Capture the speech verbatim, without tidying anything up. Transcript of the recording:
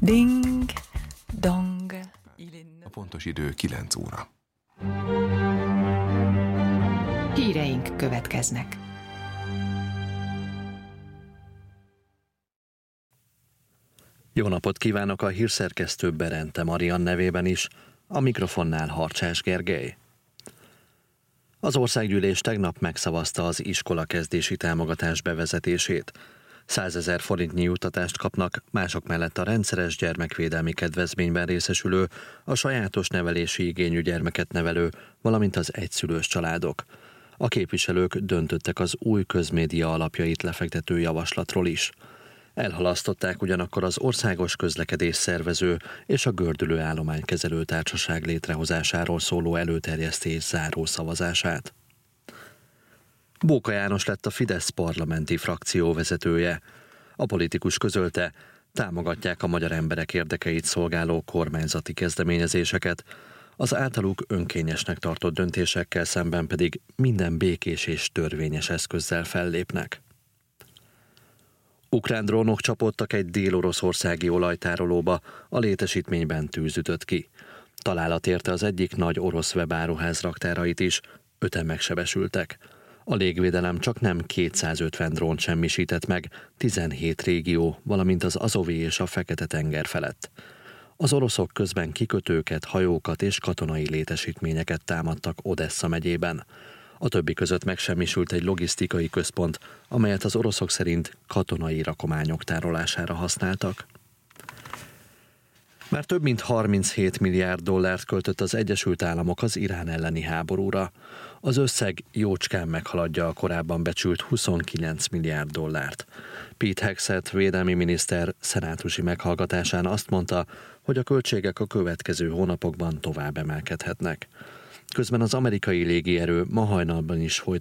Ding, dong. A pontos idő kilenc óra. Híreink következnek. Jó napot kívánok a hírszerkesztő Berente Marian nevében is, a mikrofonnál Harcsás Gergely. Az országgyűlés tegnap megszavazta az iskolakezdési támogatás bevezetését. százezer forintnyi juttatást kapnak, mások mellett a rendszeres gyermekvédelmi kedvezményben részesülő, a sajátos nevelési igényű gyermeket nevelő, valamint az egyszülős családok. A képviselők döntöttek az új közmédia alapjait lefektető javaslatról is. Elhalasztották ugyanakkor az Országos Közlekedés Szervező és a Gördülő Állománykezelő Társaság létrehozásáról szóló előterjesztés záró szavazását. Bóka János lett a Fidesz parlamenti frakció vezetője. A politikus közölte, támogatják a magyar emberek érdekeit szolgáló kormányzati kezdeményezéseket, az általuk önkényesnek tartott döntésekkel szemben pedig minden békés és törvényes eszközzel fellépnek. Ukrán drónok csapódtak egy dél-oroszországi olajtárolóba, a létesítményben tűz ütött ki. Találat érte az egyik nagy orosz webáruház raktárait is, öten megsebesültek. A légvédelem csak nem kétszázötven drónt semmisített meg, tizenhét régió, valamint az Azovi és a Fekete-tenger felett. Az oroszok közben kikötőket, hajókat és katonai létesítményeket támadtak Odessa megyében. A többi között megsemmisült egy logisztikai központ, amelyet az oroszok szerint katonai rakományok tárolására használtak. Már több mint harminchét milliárd dollárt költött az Egyesült Államok az Irán elleni háborúra. Az összeg jócskán meghaladja a korábban becsült huszonkilenc milliárd dollárt. Pete Hegseth védelmi miniszter szenátusi meghallgatásán azt mondta, hogy a költségek a következő hónapokban tovább emelkedhetnek. Közben az amerikai légierő ma hajnalban is folytatott